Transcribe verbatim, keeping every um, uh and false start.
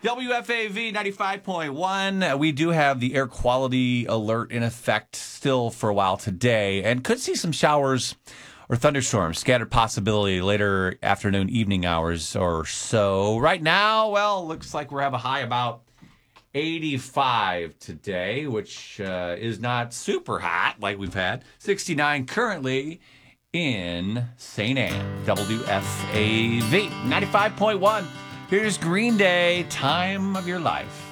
W F A V ninety-five point one. Uh, we do have the air quality alert in effect still for a while today, and could see some showers or thunderstorms, scattered possibility later afternoon, evening hours or so. Right now, well, looks like we're have a high about eighty-five today, which uh, is not super hot like we've had. sixty-nine currently in Saint Anne. W F A V ninety-five point one. Here's Green Day, Time of Your Life.